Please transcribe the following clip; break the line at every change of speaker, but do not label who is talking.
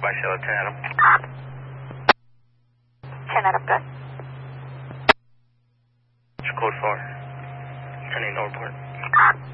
By Shallow 10 Adam.
10 Adam, good.
It's code 4. 10 8 no report.